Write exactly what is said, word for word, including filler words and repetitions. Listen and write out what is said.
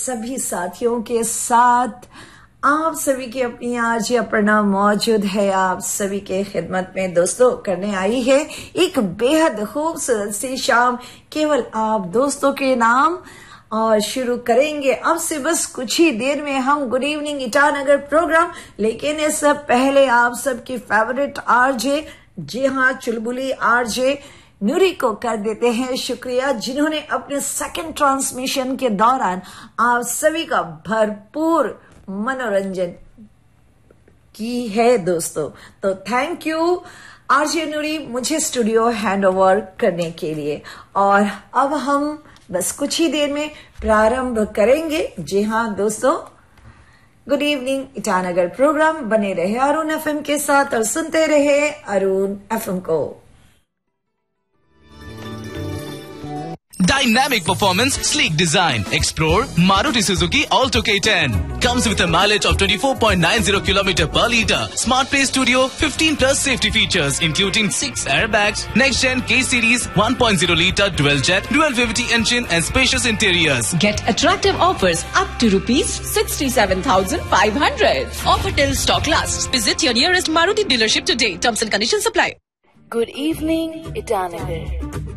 सभी साथियों के साथ आप सभी की अपनी आज अपर्णा मौजूद है। आप सभी के खिदमत में दोस्तों करने आई है एक बेहद खूबसूरत सी शाम केवल आप दोस्तों के नाम। और शुरू करेंगे अब से बस कुछ ही देर में हम गुड इवनिंग ईटानगर प्रोग्राम। लेकिन इससे पहले आप सबकी फेवरेट आरजे, जी हाँ चुलबुली आरजे नूरी को कर देते हैं शुक्रिया, जिन्होंने अपने सेकंड ट्रांसमिशन के दौरान आप सभी का भरपूर मनोरंजन की है दोस्तों। तो थैंक यू आरजे नूरी मुझे स्टूडियो हैंडओवर करने के लिए। और अब हम बस कुछ ही देर में प्रारंभ करेंगे। जी हाँ दोस्तों, गुड इवनिंग ईटानगर प्रोग्राम। बने रहे अरुण एफएम के साथ और सुनते रहे अरुण एफएम को। Dynamic performance, sleek design. Explore Maruti Suzuki Alto K ten. Comes with a mileage of twenty-four point nine zero kilometers per liter. Smart Play Studio, fifteen plus safety features, including six airbags, next-gen K-Series one point oh liter dual-jet, dual-V V T engine and spacious interiors. Get attractive offers up to rupees sixty-seven thousand five hundred. Offer till stock lasts. Visit your nearest Maruti dealership today. Terms and conditions apply. Good evening, Itanagir.